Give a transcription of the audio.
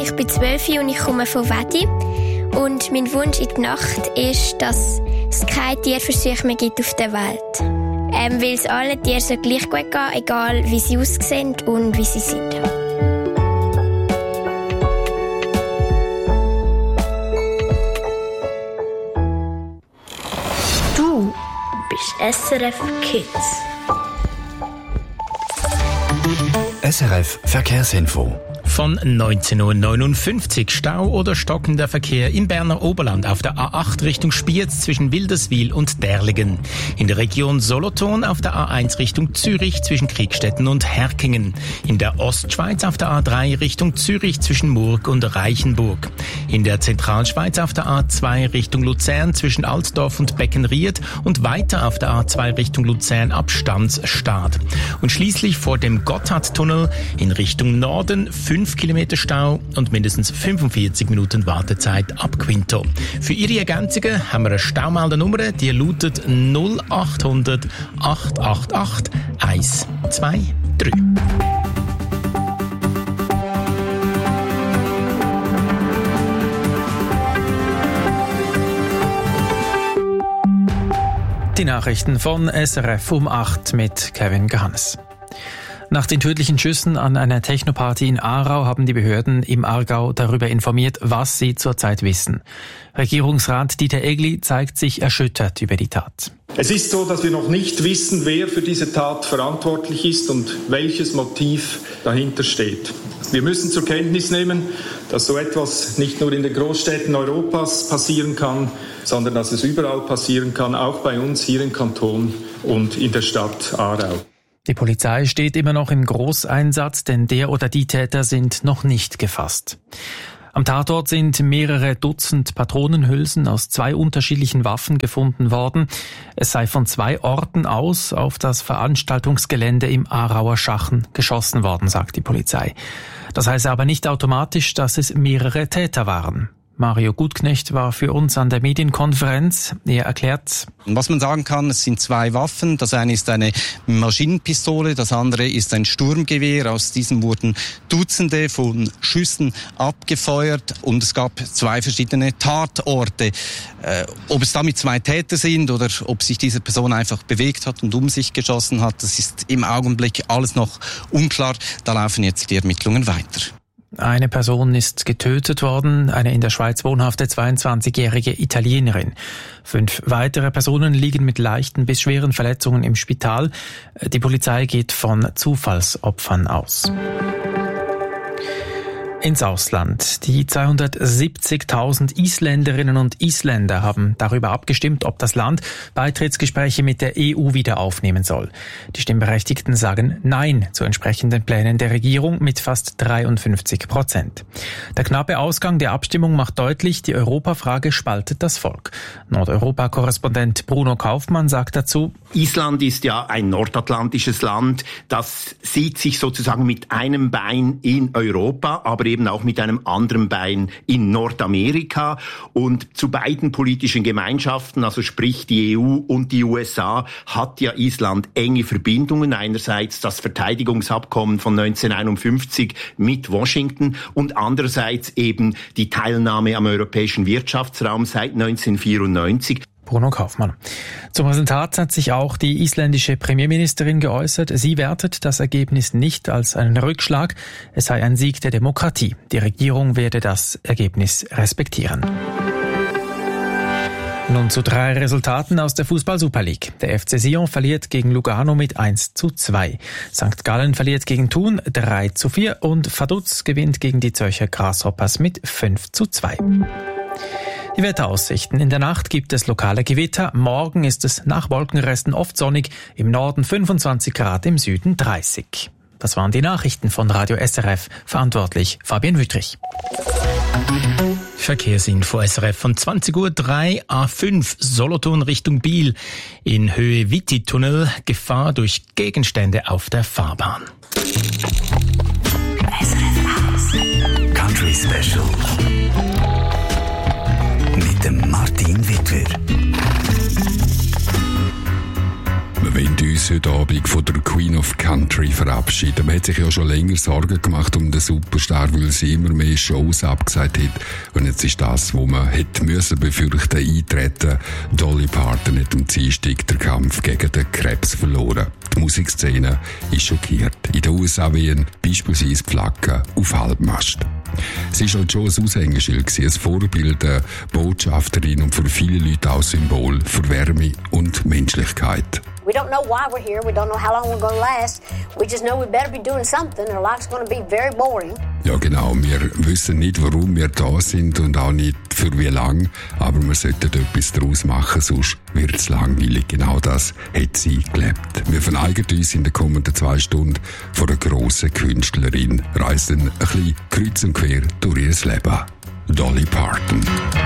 ich bin 12 und ich komme von Wedi. Und mein Wunsch in der Nacht ist, dass es keine Tierversuche mehr gibt auf der Welt. Weil es allen Tieren so gleich gut geht, egal wie sie aussehen und wie sie sind. Du bist SRF Kids. SRF Verkehrsinfo. Von 19.59 Uhr Stau oder stockender Verkehr im Berner Oberland auf der A8 Richtung Spiez zwischen Wilderswil und Derlingen. In der Region Solothurn auf der A1 Richtung Zürich zwischen Kriegstetten und Herkingen. In der Ostschweiz auf der A3 Richtung Zürich zwischen Murg und Reichenburg. In der Zentralschweiz auf der A2 Richtung Luzern zwischen Altdorf und Beckenried und weiter auf der A2 Richtung Luzern ab Stanzstad. Und schließlich vor dem Gotthardtunnel in Richtung Norden 5 Kilometer Stau und mindestens 45 Minuten Wartezeit ab Quinto. Für Ihre Ergänzungen haben wir eine Staumeldernummer, die lautet 0800 888 123. Die Nachrichten von SRF um 8 mit Kevin Gahannes. Nach den tödlichen Schüssen an einer Technoparty in Aarau haben die Behörden im Aargau darüber informiert, was sie zurzeit wissen. Regierungsrat Dieter Egli zeigt sich erschüttert über die Tat. Es ist so, dass wir noch nicht wissen, wer für diese Tat verantwortlich ist und welches Motiv dahinter steht. Wir müssen zur Kenntnis nehmen, dass so etwas nicht nur in den Großstädten Europas passieren kann, sondern dass es überall passieren kann, auch bei uns hier im Kanton und in der Stadt Aarau. Die Polizei steht immer noch im Großeinsatz, denn der oder die Täter sind noch nicht gefasst. Am Tatort sind mehrere Dutzend Patronenhülsen aus 2 unterschiedlichen Waffen gefunden worden. Es sei von 2 Orten aus auf das Veranstaltungsgelände im Aarauer Schachen geschossen worden, sagt die Polizei. Das heißt aber nicht automatisch, dass es mehrere Täter waren. Mario Gutknecht war für uns an der Medienkonferenz. Er erklärt: Was man sagen kann, es sind 2 Waffen. Das eine ist eine Maschinenpistole, das andere ist ein Sturmgewehr. Aus diesem wurden Dutzende von Schüssen abgefeuert und es gab 2 verschiedene Tatorte. Ob es damit 2 Täter sind oder ob sich diese Person einfach bewegt hat und um sich geschossen hat, das ist im Augenblick alles noch unklar. Da laufen jetzt die Ermittlungen weiter. Eine Person ist getötet worden, eine in der Schweiz wohnhafte 22-jährige Italienerin. 5 weitere Personen liegen mit leichten bis schweren Verletzungen im Spital. Die Polizei geht von Zufallsopfern aus. Ins Ausland. Die 270.000 Isländerinnen und Isländer haben darüber abgestimmt, ob das Land Beitrittsgespräche mit der EU wieder aufnehmen soll. Die Stimmberechtigten sagen Nein zu entsprechenden Plänen der Regierung mit fast 53%. Der knappe Ausgang der Abstimmung macht deutlich, die Europafrage spaltet das Volk. Nordeuropa-Korrespondent Bruno Kaufmann sagt dazu: Island ist ja ein nordatlantisches Land, das sieht sich sozusagen mit einem Bein in Europa, aber eben auch mit einem anderen Bein in Nordamerika. Und zu beiden politischen Gemeinschaften, also sprich die EU und die USA, hat ja Island enge Verbindungen. Einerseits das Verteidigungsabkommen von 1951 mit Washington und andererseits eben die Teilnahme am europäischen Wirtschaftsraum seit 1994. Bruno Kaufmann. Zum Resultat hat sich auch die isländische Premierministerin geäußert. Sie wertet das Ergebnis nicht als einen Rückschlag. Es sei ein Sieg der Demokratie. Die Regierung werde das Ergebnis respektieren. Nun zu 3 Resultaten aus der Fußball-Super League. Der FC Sion verliert gegen Lugano mit 1:2. St. Gallen verliert gegen Thun 3:4 und Vaduz gewinnt gegen die Zürcher Grasshoppers mit 5:2. Die Wetteraussichten. In der Nacht gibt es lokale Gewitter. Morgen ist es nach Wolkenresten oft sonnig. Im Norden 25 Grad, im Süden 30. Das waren die Nachrichten von Radio SRF. Verantwortlich Fabian Wüttrich. Verkehrsinfo SRF von 20:03 A5 Solothurn Richtung Biel. In Höhe Witti-Tunnel Gefahr durch Gegenstände auf der Fahrbahn. Country Special mit dem Martin Wittwer. Wir wollen uns heute Abend von der Queen of Country verabschieden. Man hat sich ja schon länger Sorgen gemacht um den Superstar, weil sie immer mehr Shows abgesagt hat. Und jetzt ist das, wo man hätte müssen befürchten, eintreten. Dolly Parton hat am Dienstag den Kampf gegen den Krebs verloren. Die Musikszene ist schockiert. In den USA wehen beispielsweise Flaggen auf Halbmast. Sie war halt schon ein Aushängeschild, ein Vorbild, eine Botschafterin und für viele Leute auch Symbol für Wärme und Menschlichkeit. We don't know why we're here. We don't know how long we're going to last. We just know we better be doing something or life's going to be very boring. Ja genau, wir wissen nicht, warum wir da sind und auch nicht für wie lang, aber wir sollten etwas daraus machen, sonst wird es langweilig. Genau das hat sie gelebt. Wir verneigen uns in den kommenden 2 Stunden von einer grossen Künstlerin, reisen ein bisschen kreuz und quer durch ihr Leben. Dolly Parton.